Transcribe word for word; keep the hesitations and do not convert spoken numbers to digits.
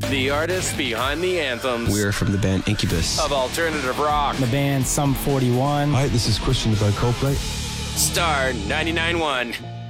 The artists behind the anthems. We're from the band Incubus. Of alternative rock. The band Sum forty-one. Hi, this is Christian by Coldplay. Star ninety-nine point one.